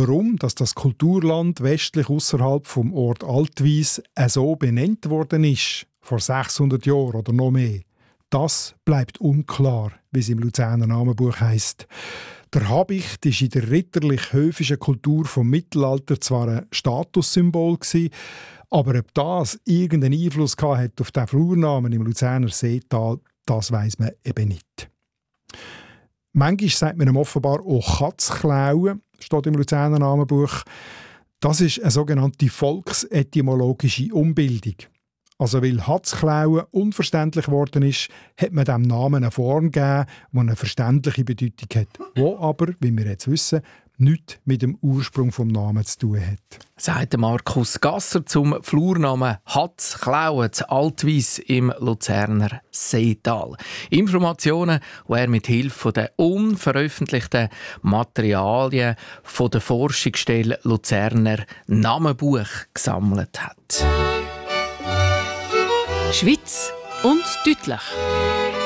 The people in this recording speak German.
Warum dass das Kulturland westlich außerhalb vom Ort Altwies so benannt worden ist, vor 600 Jahren oder noch mehr, das bleibt unklar, wie es im Luzerner Namenbuch heisst. Der Habicht war in der ritterlich-höfischen Kultur vom Mittelalter zwar ein Statussymbol, aber ob das irgendeinen Einfluss hat auf den Flurnamen im Luzerner Seetal, das weiss man eben nicht. Manchmal sagt man ihm offenbar auch Katzklauen, steht im Luzerner Namenbuch. Das ist eine sogenannte volksetymologische Umbildung. Also weil Hatzklauen unverständlich geworden ist, hat man dem Namen eine Form gegeben, die eine verständliche Bedeutung hat, die aber, wie wir jetzt wissen, nichts mit dem Ursprung des Namens zu tun hat. Sagt Markus Gasser zum Flurnamen Hatzklauen zu Altwies im Luzerner Seetal. Informationen, die er mit Hilfe der unveröffentlichten Materialien von der Forschungsstelle Luzerner Namenbuch gesammelt hat. Schweiz und deutlich.